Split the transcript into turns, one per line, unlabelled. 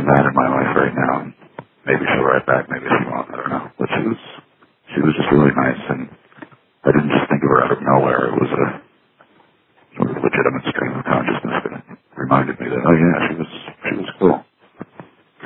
man in my life right now. And maybe she'll write back, maybe she won't, I don't know. But she was just really nice, and I didn't just think of her out of nowhere. It was a sort of legitimate stream of consciousness that reminded me that, oh yeah,